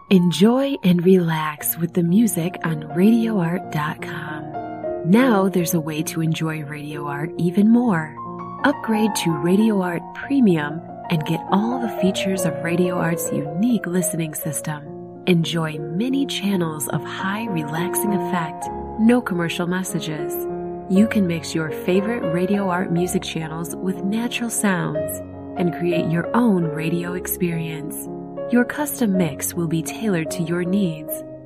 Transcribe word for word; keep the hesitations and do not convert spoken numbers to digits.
Enjoy and relax with the music on radio art dot com. Now there's a way to enjoy Radio Art even more. Upgrade to Radio Art Premium and get all the features of Radio Art's unique listening system. Enjoy many channels of high relaxing effect, no commercial messages. You can mix your favorite Radio Art music channels with natural sounds and create your own radio experience. Your custom mix will be tailored to your needs.